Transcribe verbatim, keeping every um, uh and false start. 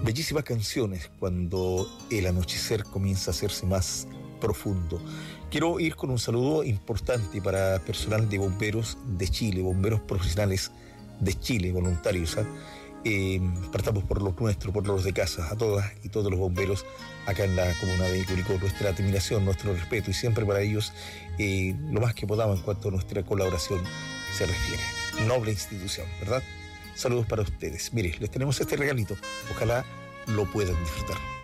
bellísimas canciones cuando el anochecer comienza a hacerse más profundo. Quiero ir con un saludo importante para personal de bomberos de Chile, bomberos profesionales de Chile, voluntarios. ¿eh? Eh, partamos por los nuestros, por los de casa, a todas y todos los bomberos acá en la comuna de Curicó. Nuestra admiración, nuestro respeto y siempre para ellos eh, lo más que podamos en cuanto a nuestra colaboración se refiere. Noble institución, ¿verdad? Saludos para ustedes. Mire, les tenemos este regalito. Ojalá lo puedan disfrutar.